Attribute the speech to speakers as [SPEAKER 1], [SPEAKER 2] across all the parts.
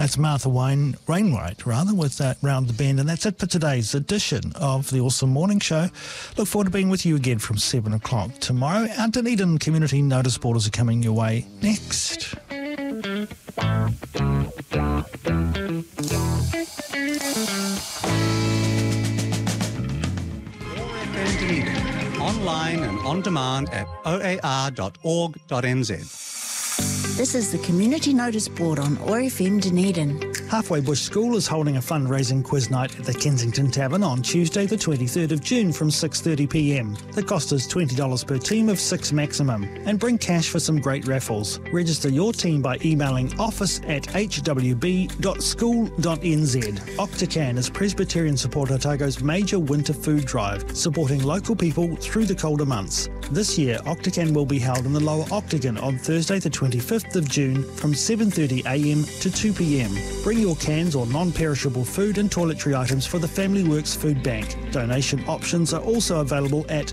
[SPEAKER 1] That's Martha Wainwright, with Round the Bend. And that's it for today's edition of the Awesome Morning Show. Look forward to being with you again from 7 o'clock tomorrow. Our Dunedin Community Notice Boards are coming your way next.
[SPEAKER 2] Online and on demand at oar.org.nz.
[SPEAKER 3] This is the Community Notice Board on ORFM Dunedin.
[SPEAKER 1] Halfway Bush School is holding a fundraising quiz night at the Kensington Tavern on Tuesday the 23rd of June from 6:30pm. The cost is $20 per team of 6 maximum. And bring cash for some great raffles. Register your team by emailing office@hwb.school.nz. Octacan is Presbyterian Support Otago's major winter food drive, supporting local people through the colder months. This year, Octacan will be held in the Lower Octagon on Thursday the 25th of June from 7:30am to 2pm. Bring your cans or non-perishable food and toiletry items for the Family Works Food Bank. Donation options are also available at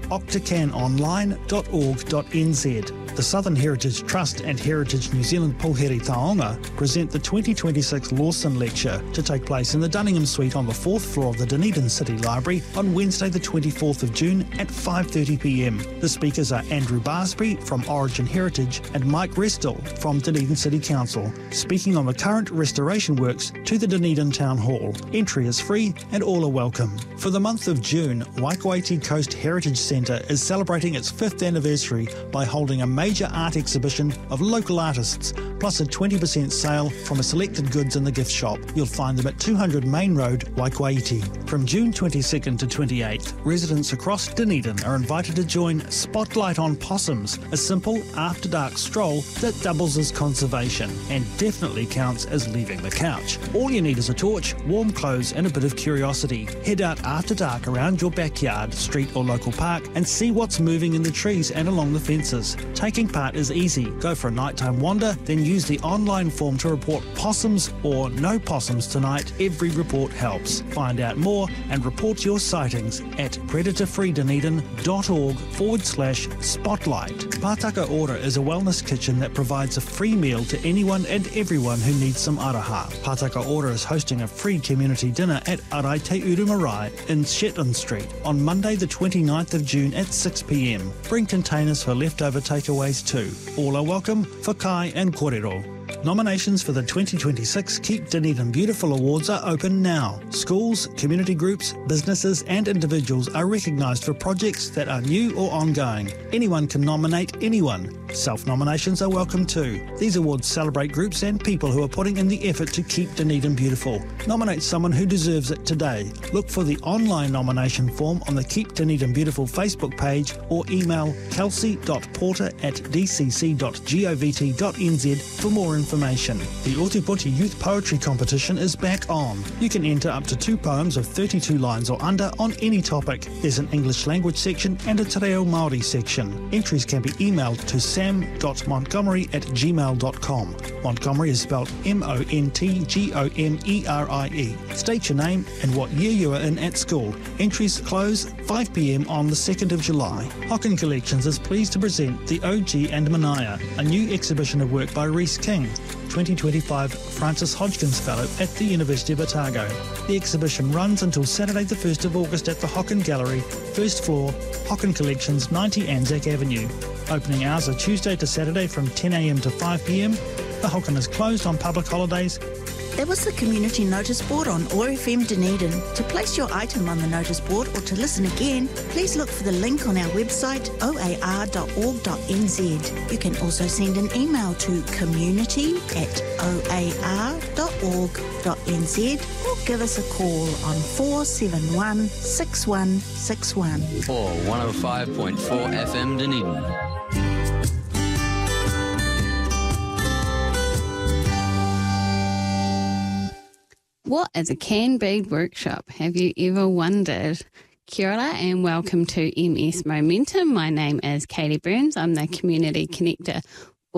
[SPEAKER 1] octacanonline.org.nz. The Southern Heritage Trust and Heritage New Zealand Pōheri Taonga present the 2026 Lawson Lecture to take place in the Dunningham Suite on the 4th floor of the Dunedin City Library on Wednesday the 24th of June at 5:30pm. The speakers are Andrew Barsby from Origin Heritage and Mike Restel from Dunedin City Council, speaking on the current restoration works to the Dunedin Town Hall. Entry is free and all are welcome. For the month of June, Waikouaiti Coast Heritage Centre is celebrating its 5th anniversary by holding a major art exhibition of local artists, plus a 20% sale from a selected goods in the gift shop. You'll find them at 200 Main Road, Waikouaiti. From June 22nd to 28th, residents across Dunedin are invited to join Spotlight on Possums, a simple after-dark stroll that doubles as conservation and definitely counts as leaving the couch. All you need is a torch, warm clothes and a bit of curiosity. Head out after dark around your backyard, street or local park and see what's moving in the trees and along the fences. Taking part is easy. Go for a nighttime wander, then use the online form to report possums or no possums tonight. Every report helps. Find out more and report your sightings at predatorfreedunedin.org/spotlight. Pātaka Ora is a wellness kitchen that provides a free meal to anyone and everyone who needs some araha. Pātaka Ora is hosting a free community dinner at Arai Te Uru Marae in Shetland Street on Monday the 29th of June at 6pm. Bring containers for leftover takeaways too. All are welcome for Kai and Kōrero. Nominations for the 2026 Keep Dunedin Beautiful Awards are open now. Schools, community groups, businesses and individuals are recognised for projects that are new or ongoing. Anyone can nominate anyone. Self-nominations are welcome too. These awards celebrate groups and people who are putting in the effort to keep Dunedin beautiful. Nominate someone who deserves it today. Look for the online nomination form on the Keep Dunedin Beautiful Facebook page or email kelsey.porter@dcc.govt.nz for more information. The Ōtepoti Youth Poetry Competition is back on. You can enter up to 2 poems of 32 lines or under on any topic. There's an English language section and a Te Reo Māori section. Entries can be emailed to sam.montgomery@gmail.com. Montgomery is spelled Montgomery. State your name and what year you are in at school. Entries close 5pm on the 2nd of July. Hocken Collections is pleased to present The OG and Manaya, a new exhibition of work by Rhys King, 2025 Francis Hodgkins Fellow at the University of Otago. The exhibition runs until Saturday the 1st of August at the Hocken Gallery, 1st floor, Hocken Collections, 90 Anzac Avenue. Opening hours are Tuesday to Saturday from 10am to 5pm. The Hocken is closed on public holidays.
[SPEAKER 3] That was the Community Notice Board on ORFM Dunedin. To place your item on the notice board or to listen again, please look for the link on our website oar.org.nz. You can also send an email to community@oar.org.nz or give us a call on 471 6161.
[SPEAKER 4] Or 105.4 FM Dunedin.
[SPEAKER 5] What is a can bead workshop? Have you ever wondered? Kia ora and welcome to MS Momentum. My name is Katie Burns. I'm the Community Connector